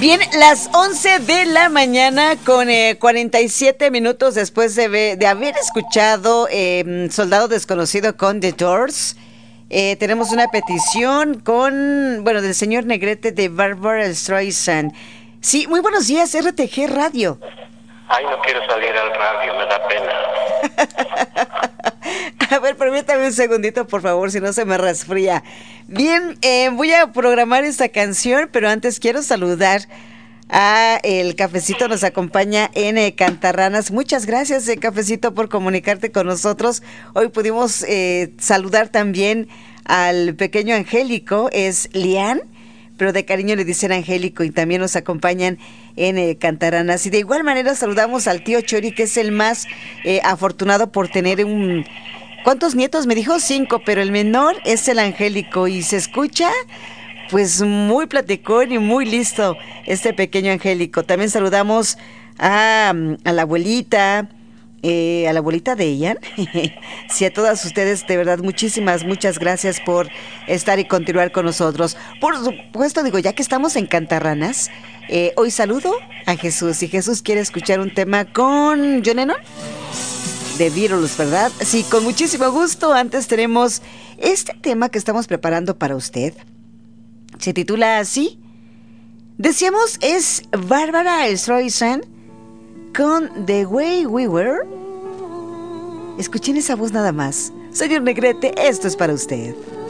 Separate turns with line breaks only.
Bien, las 11 de la mañana con 47 minutos después de haber escuchado Soldado Desconocido con The Doors. Tenemos una petición del señor Negrete de Barbara Streisand. Sí, muy buenos días, RTG Radio.
Ay, no quiero salir al radio, me da pena.
A ver, permítame un segundito, por favor, si no se me resfría. Bien, voy a programar esta canción, pero antes quiero saludar a El Cafecito, nos acompaña en Cantarranas. Muchas gracias, Cafecito, por comunicarte con nosotros. Hoy pudimos saludar también al pequeño Angélico, es Lian, pero de cariño le dicen Angélico, y también nos acompañan en Cantarranas. Y de igual manera saludamos al tío Chori, que es el más afortunado por tener un... ¿Cuántos nietos? Me dijo 5, pero el menor es el Angélico y se escucha pues muy platicón y muy listo este pequeño Angélico. También saludamos a la abuelita, de Ian. Sí, a todas ustedes, de verdad, muchas gracias por estar y continuar con nosotros. Por supuesto, digo, ya que estamos en Cantarranas, hoy saludo a Jesús, y Jesús quiere escuchar un tema con John Lennon, de Beatles, ¿verdad? Sí, con muchísimo gusto. Antes tenemos este tema que estamos preparando para usted. Se titula así. Decíamos, es Barbara Streisand con The Way We Were. Escuchen esa voz nada más. Señor Negrete, esto es para usted.